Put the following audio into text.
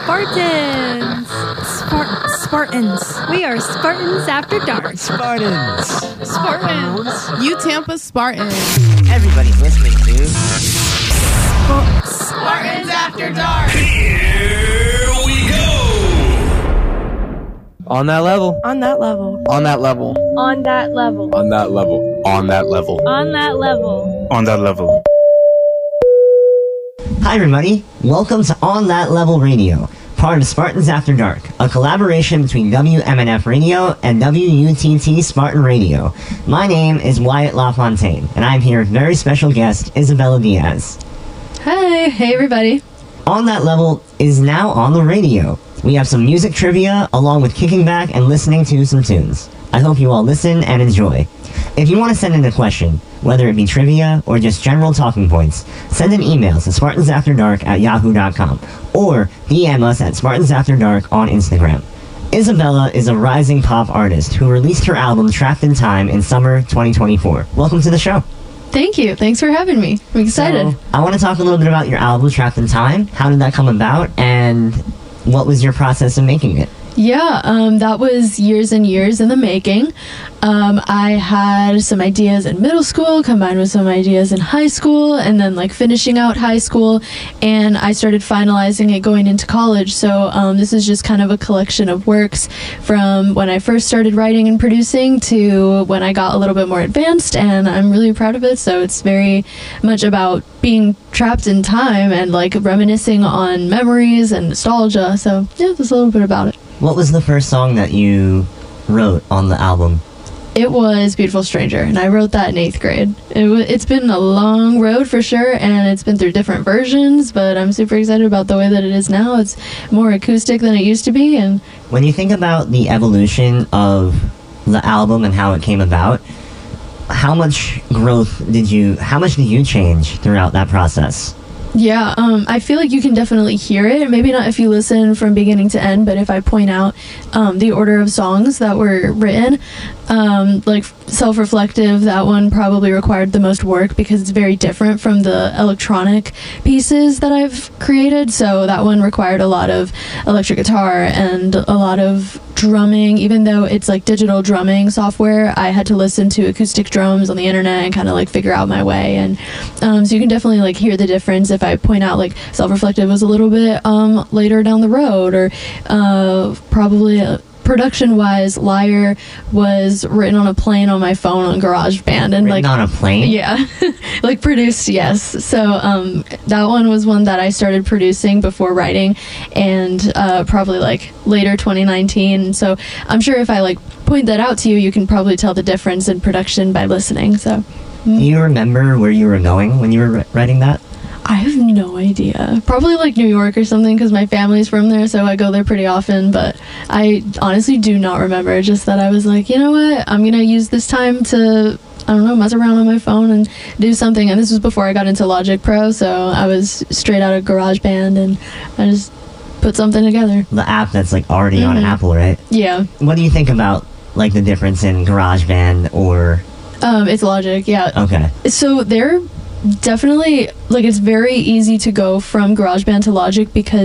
Spartans! Spartans. We are Spartans After Dark. Spartans. Tampa Spartans. Everybody's listening to Spartans After Dark. Here we go. On that level. On that level. On that level. On that level. On that level. On that level. On that level. On that level. Hi everybody, welcome to On That Level Radio, part of Spartans After Dark, a collaboration between WMNF Radio and WUTT Spartan Radio. My name is Wyatt LaFontaine, and I'm here with very special guest, Isabella Diaz. Hi. Hey, everybody. On That Level is now on the radio. We have some music trivia, along with kicking back and listening to some tunes. I hope you all listen and enjoy. If you want to send in a question, whether it be trivia or just general talking points, send an email to spartansafterdark@yahoo.com or DM us at spartansafterdark on Instagram. Isabella is a rising pop artist who released her album Trapped in Time in summer 2024. Welcome to the show. Thank you. Thanks for having me. I'm excited. So, I want to talk a little bit about your album Trapped in Time. How did that come about, and what was your process in making it? Yeah, that was years and years in the making. I had some ideas in middle school combined with some ideas in high school, and then like finishing out high school, and I started finalizing it going into college. So this is just kind of a collection of works from when I first started writing and producing to when I got a little bit more advanced, and I'm really proud of it. So it's very much about being trapped in time and like reminiscing on memories and nostalgia. So yeah, just a little bit about it. What was the first song that you wrote on the album? It was Beautiful Stranger, and I wrote that in 8th grade. It's been a long road for sure, and it's been through different versions, but I'm super excited about the way that it is now. It's more acoustic than it used to be. And when you think about the evolution of the album and how it came about, how much did you change throughout that process? yeah, I feel like you can definitely hear it. Maybe not if you listen from beginning to end, but if I point out the order of songs that were written, like Self-Reflective, that one probably required the most work because it's very different from the electronic pieces that I've created. So that one required a lot of electric guitar and a lot of drumming. Even though it's like digital drumming software, I had to listen to acoustic drums on the internet and kind of like figure out my way. And so you can definitely like hear the difference if I point out like Self-Reflective was a little bit later down the road, or probably production-wise, Liar was written on a plane on my phone on GarageBand, and written on a plane? Yeah, like produced, yes. So that one was one that I started producing before writing, and probably like later 2019. So I'm sure if I like point that out to you, you can probably tell the difference in production by listening. So do you remember where you were going when you were writing that? I have no idea. Probably like New York or something, because my family's from there, so I go there pretty often. But I honestly do not remember. Just that I was like, you know what? I'm gonna use this time to, I don't know, mess around on my phone and do something. And this was before I got into Logic Pro, so I was straight out of GarageBand, and I just put something together. The app that's like already on Apple, right? Yeah. What do you think about like the difference in GarageBand or? It's Logic. Yeah. Okay. So they're definitely like, it's very easy to go from GarageBand to Logic because